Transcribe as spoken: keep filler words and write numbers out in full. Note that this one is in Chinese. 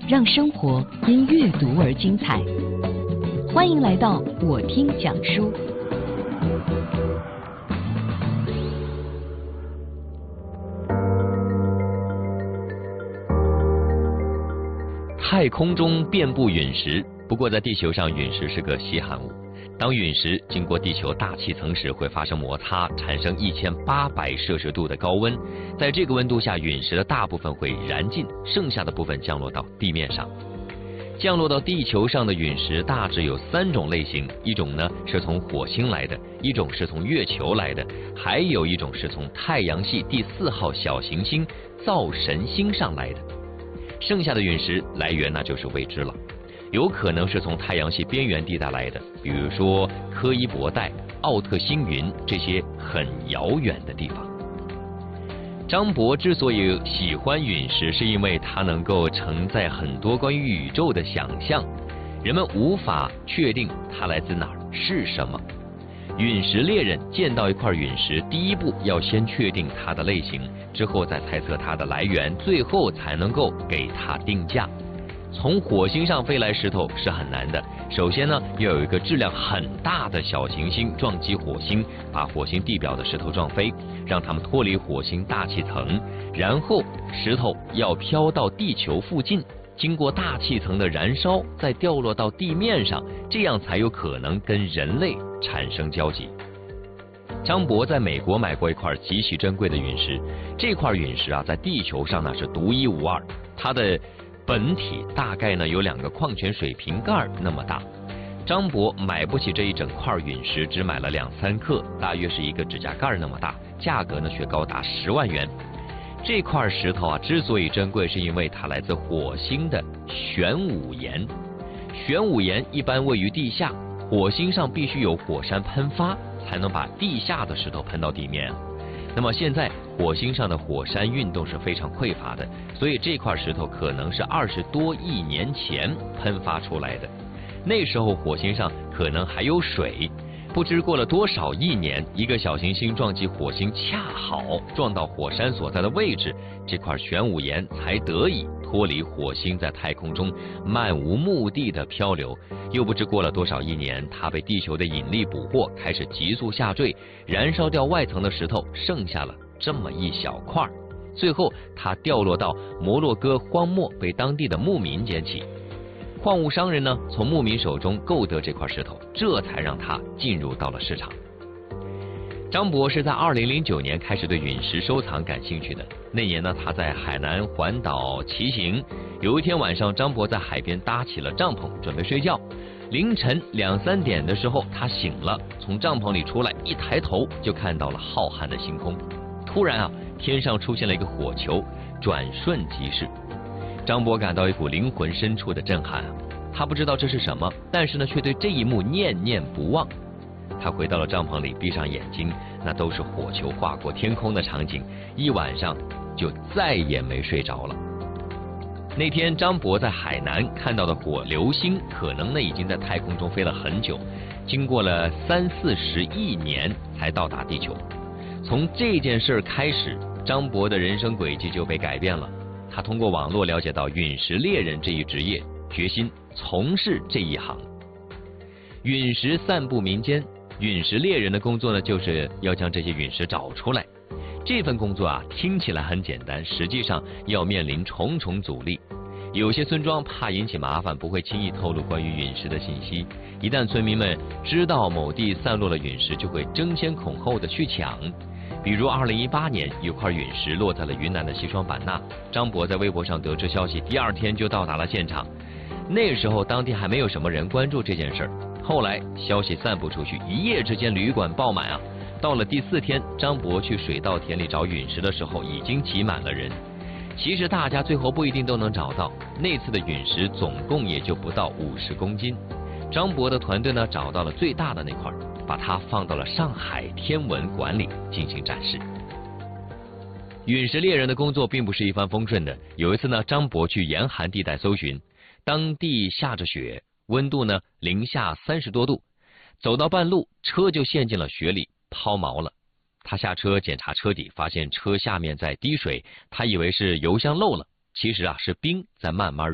让生活因阅读而精彩。欢迎来到我听讲书。 太空中遍布陨石，不过在地球上陨石是个稀罕物。当陨石经过地球大气层时，会发生摩擦，产生一千八百摄氏度的高温。在这个温度下，陨石的大部分会燃尽，剩下的部分降落到地面上。降落到地球上的陨石大致有三种类型，一种呢是从火星来的，一种是从月球来的，还有一种是从太阳系第四号小行星灶神星上来的。剩下的陨石来源那就是未知了，有可能是从太阳系边缘地带来的，比如说柯伊伯带、奥特星云这些很遥远的地方。张伯之所以喜欢陨石，是因为它能够承载很多关于宇宙的想象，人们无法确定它来自哪儿是什么。陨石猎人见到一块陨石，第一步要先确定它的类型，之后再猜测它的来源，最后才能够给它定价。从火星上飞来石头是很难的，首先呢要有一个质量很大的小行星撞击火星，把火星地表的石头撞飞，让它们脱离火星大气层，然后石头要飘到地球附近，经过大气层的燃烧，再掉落到地面上，这样才有可能跟人类产生交集。张伯在美国买过一块极其珍贵的陨石，这块陨石啊在地球上呢是独一无二，它的本体大概呢有两个矿泉水瓶盖那么大。张伯买不起这一整块陨石，只买了两三克，大约是一个指甲盖那么大，价格呢却高达十万元。这块石头啊之所以珍贵，是因为它来自火星的玄武岩。玄武岩一般位于地下，火星上必须有火山喷发才能把地下的石头喷到地面。那么现在火星上的火山运动是非常匮乏的，所以这块石头可能是二十多亿年前喷发出来的。那时候火星上可能还有水，不知过了多少亿年，一个小行星撞击火星，恰好撞到火山所在的位置，这块玄武岩才得以脱离火星，在太空中漫无目的的漂流。又不知过了多少亿年，它被地球的引力捕获，开始急速下坠，燃烧掉外层的石头，剩下了这么一小块。最后它掉落到摩洛哥荒漠，被当地的牧民捡起。矿物商人呢从牧民手中购得这块石头，这才让它进入到了市场。张伯是在二零零九年开始对陨石收藏感兴趣的。那年呢他在海南环岛骑行，有一天晚上，张伯在海边搭起了帐篷准备睡觉。凌晨两三点的时候他醒了，从帐篷里出来，一抬头就看到了浩瀚的星空。突然啊天上出现了一个火球，转瞬即逝。张伯感到一股灵魂深处的震撼，他不知道这是什么，但是呢却对这一幕念念不忘。他回到了帐篷里，闭上眼睛，那都是火球划过天空的场景，一晚上就再也没睡着了。那天张伯在海南看到的火流星，可能呢已经在太空中飞了很久，经过了三四十亿年才到达地球。从这件事开始，张伯的人生轨迹就被改变了。他通过网络了解到陨石猎人这一职业，决心从事这一行。陨石散布民间，陨石猎人的工作呢，就是要将这些陨石找出来。这份工作啊，听起来很简单，实际上要面临重重阻力。有些村庄怕引起麻烦，不会轻易透露关于陨石的信息。一旦村民们知道某地散落了陨石，就会争先恐后的去抢。比如二零一八年，有块陨石落在了云南的西双版纳。张伯在微博上得知消息，第二天就到达了现场。那时候当地还没有什么人关注这件事儿，后来消息散布出去，一夜之间旅馆爆满啊。到了第四天，张伯去水稻田里找陨石的时候，已经挤满了人。其实大家最后不一定都能找到，那次的陨石总共也就不到五十公斤。张伯的团队呢找到了最大的那块，把它放到了上海天文馆里进行展示。陨石猎人的工作并不是一帆风顺的。有一次呢，张伯去严寒地带搜寻，当地下着雪，温度呢零下三十多度，走到半路，车就陷进了雪里，抛锚了。他下车检查车底，发现车下面在滴水，他以为是油箱漏了，其实啊是冰在慢慢